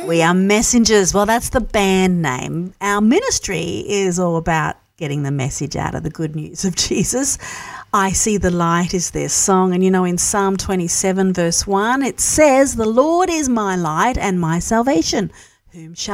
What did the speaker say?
We are messengers. Well, that's the band name. Our ministry is all about getting the message out of the good news of Jesus. I See the Light is their song. And you know, in Psalm 27 verse 1, it says, "The Lord is my light and my salvation. Whom shall